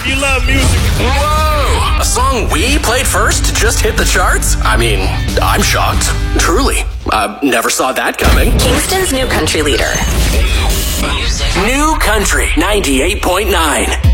if you love music. Whoa! A song we played first just hit the charts? I mean, I'm shocked. Truly. Never saw that coming. Kingston's new country leader. New Country 98.9.